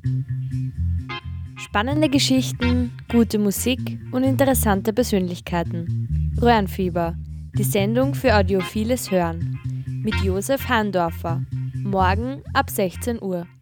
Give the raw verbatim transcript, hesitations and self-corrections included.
Spannende Geschichten, gute Musik und interessante Persönlichkeiten. Röhrenfieber, die Sendung für audiophiles Hören. Mit Josef Handorfer. Morgen ab sechzehn Uhr.